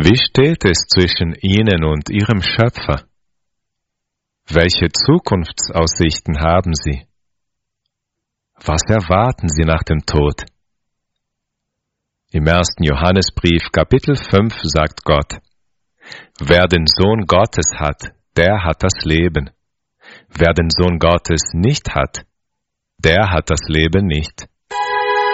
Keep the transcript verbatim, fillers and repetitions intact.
Wie steht es zwischen ihnen und ihrem Schöpfer? Welche Zukunftsaussichten haben sie? Was erwarten sie nach dem Tod? Im ersten Johannesbrief, Kapitel fünf, sagt Gott: Wer den Sohn Gottes hat, der hat das Leben. Wer den Sohn Gottes nicht hat, der hat das Leben nicht.